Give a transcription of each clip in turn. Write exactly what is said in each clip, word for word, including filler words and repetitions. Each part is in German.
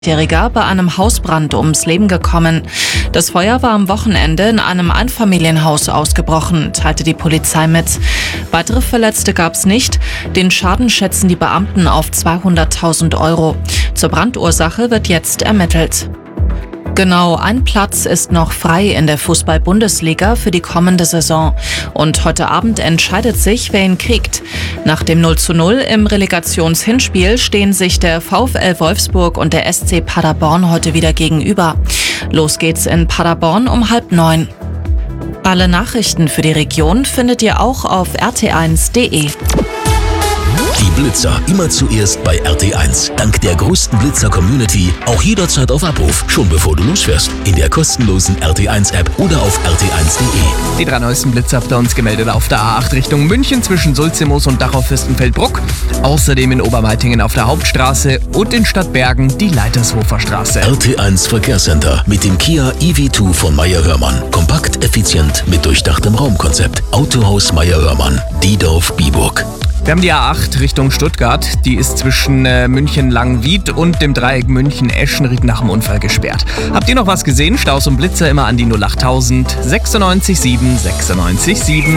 Jähriger bei einem Hausbrand ums Leben gekommen. Das Feuer war am Wochenende in einem Einfamilienhaus ausgebrochen, teilte die Polizei mit. Weitere Verletzte gab es nicht. Den Schaden schätzen die Beamten auf zweihunderttausend Euro. Zur Brandursache wird jetzt ermittelt. Genau ein Platz ist noch frei in der Fußball-Bundesliga für die kommende Saison. Und heute Abend entscheidet sich, wer ihn kriegt. Nach dem null zu null im Relegationshinspiel stehen sich der VfL Wolfsburg und der S C Paderborn heute wieder gegenüber. Los geht's in Paderborn um halb neun. Alle Nachrichten für die Region findet ihr auch auf r t eins punkt d e. Die Blitzer immer zuerst bei R T eins. Dank der größten Blitzer-Community auch jederzeit auf Abruf, schon bevor du losfährst. In der kostenlosen R T eins App oder auf r t eins punkt d e. Die drei neuesten Blitzer habt ihr uns gemeldet auf der A acht Richtung München zwischen Sulzimoos und Dachau-Fürstenfeldbruck. Außerdem in Obermeitingen auf der Hauptstraße und in Stadtbergen die Leitershofer Straße. R T eins Verkehrscenter mit dem Kia E V zwei von Meyer-Hörmann. Kompakt, effizient mit durchdachtem Raumkonzept. Autohaus Meyer-Hörmann, Diedorf-Biburg. Wir haben die A acht Richtung Stuttgart. Die ist zwischen äh, München-Langwied und dem Dreieck München-Eschenried nach dem Unfall gesperrt. Habt ihr noch was gesehen? Staus und Blitzer immer an die null achttausend sechsundneunzig sieben sechsundneunzig sieben.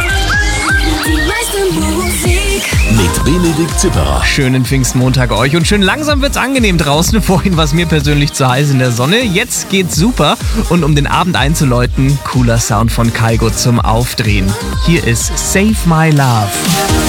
Mit Benedikt Zipperer. Schönen Pfingstmontag euch und schön langsam wird's angenehm draußen. Vorhin war es mir persönlich zu heiß in der Sonne. Jetzt geht's super. Und um den Abend einzuläuten, cooler Sound von Kygo zum Aufdrehen. Hier ist Save My Love.